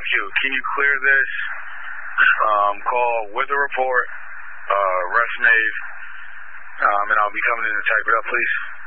you. Can you clear this? Call with a report, Russ Maeve, and I'll be coming in to type it up, please.